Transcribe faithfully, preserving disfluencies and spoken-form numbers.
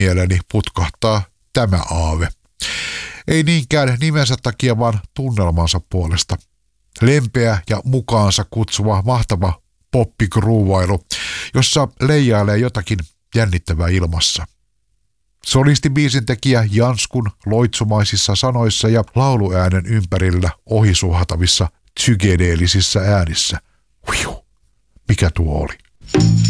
mieleeni putkahtaa tämä aave. Ei niinkään nimensä takia, vaan tunnelmansa puolesta. Lempeä ja mukaansa kutsuva mahtava poppikruuvailu, jossa leijailee jotakin jännittävää ilmassa. Solistibiisin tekijä Janskun loitsumaisissa sanoissa ja lauluäänen ympärillä ohisuhatavissa psykedeellisissä äänissä. Huiju, mikä tuo oli?